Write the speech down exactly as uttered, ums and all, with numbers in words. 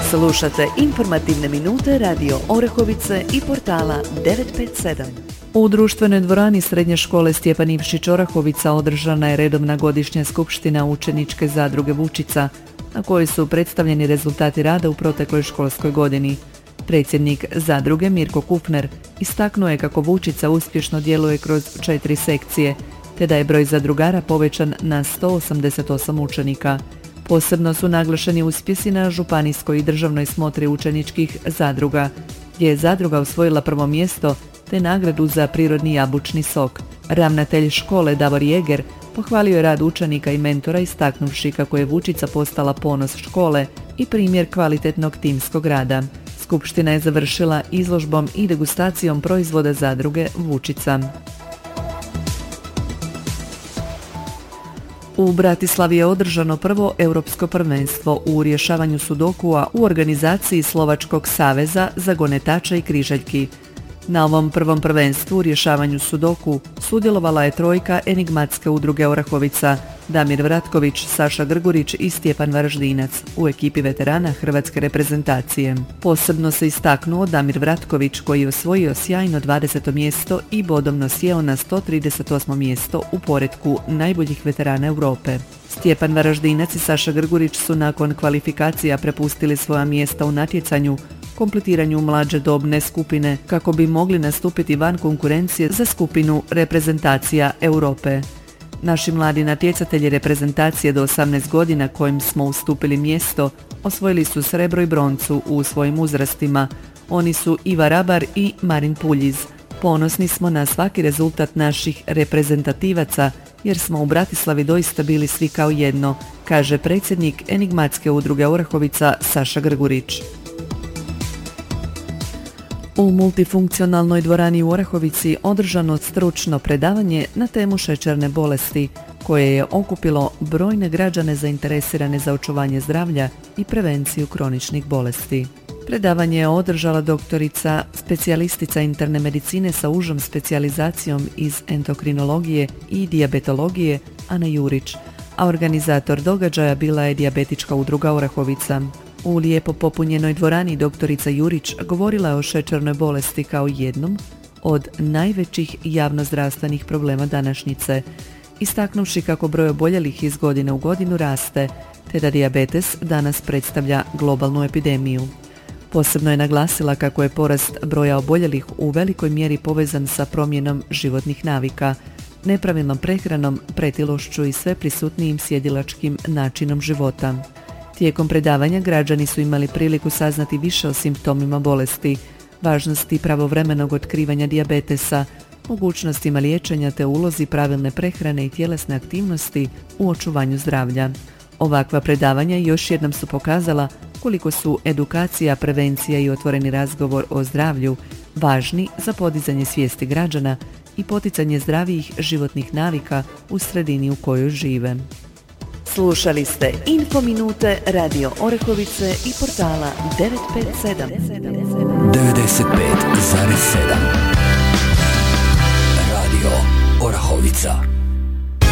Slušate informativne minute Radio Orehovice i portala devet pet sedam. U društvenoj dvorani Srednje škole Stjepan Ivšić Orahovica održana je redovna godišnja skupština učeničke zadruge Vučica, na kojoj su predstavljeni rezultati rada u protekloj školskoj godini. Predsjednik zadruge Mirko Kupner istaknuo je kako Vučica uspješno djeluje kroz četiri sekcije, te da je broj zadrugara povećan na sto osamdeset osam učenika. Posebno su naglašeni uspjesi na županijskoj i državnoj smotri učeničkih zadruga, gdje je zadruga osvojila prvo mjesto te nagradu za prirodni jabučni sok. Ravnatelj škole Davor Jeger pohvalio je rad učenika i mentora istaknuvši kako je Vučica postala ponos škole i primjer kvalitetnog timskog rada. Skupština je završila izložbom i degustacijom proizvoda zadruge Vučica. U Bratislavi je održano prvo europsko prvenstvo u rješavanju sudokua u organizaciji Slovačkog saveza za gonetače i križaljki. Na ovom prvom prvenstvu u rješavanju sudoku sudjelovala je trojka enigmatske udruge Orahovica, Damir Vratković, Saša Grgurić i Stjepan Varaždinac u ekipi veterana hrvatske reprezentacije. Posebno se istaknuo Damir Vratković koji je osvojio sjajno dvadeseto mjesto i bodovno sjeo na sto trideset osmo mjesto u poretku najboljih veterana Europe. Stjepan Varaždinac i Saša Grgurić su nakon kvalifikacija prepustili svoja mjesta u natjecanju, kompletiranju mlađe dobne skupine kako bi mogli nastupiti van konkurencije za skupinu reprezentacija Europe. Naši mladi natjecatelji reprezentacije do osamnaest godina kojim smo ustupili mjesto osvojili su srebro i broncu u svojim uzrastima. Oni su Iva Rabar i Marin Puljiz. Ponosni smo na svaki rezultat naših reprezentativaca jer smo u Bratislavi doista bili svi kao jedno, kaže predsjednik enigmatske udruge Orahovica Saša Grgurić. U multifunkcionalnoj dvorani u Orahovici održano stručno predavanje na temu šećerne bolesti, koje je okupilo brojne građane zainteresirane za očuvanje zdravlja i prevenciju kroničnih bolesti. Predavanje je održala doktorica specijalistica interne medicine sa užom specijalizacijom iz endokrinologije i dijabetologije Ana Jurić, a organizator događaja bila je dijabetička udruga Orahovica. U lijepo popunjenoj dvorani doktorica Jurić govorila je o šećernoj bolesti kao jednom od najvećih javnozdravstvenih problema današnjice, istaknuvši kako broj oboljelih iz godine u godinu raste, te da dijabetes danas predstavlja globalnu epidemiju. Posebno je naglasila kako je porast broja oboljelih u velikoj mjeri povezan sa promjenom životnih navika, nepravilnom prehranom, pretilošću i sve prisutnijim sjedilačkim načinom života. Tijekom predavanja građani su imali priliku saznati više o simptomima bolesti, važnosti pravovremenog otkrivanja dijabetesa, mogućnostima liječenja te ulozi pravilne prehrane i tjelesne aktivnosti u očuvanju zdravlja. Ovakva predavanja još jednom su pokazala koliko su edukacija, prevencija i otvoreni razgovor o zdravlju važni za podizanje svijesti građana i poticanje zdravijih životnih navika u sredini u kojoj žive. Slušali ste Info Minute Radio Orehovice i portala devet pet sedam. devedeset pet zarez sedam Radio Orahovica.